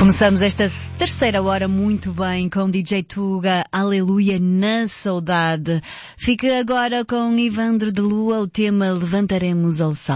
Começamos esta terceira hora muito bem com DJ Tuga, Aleluia na Saudade. Fica agora com Ivandro de Lua, o tema Levantaremos ao Sal.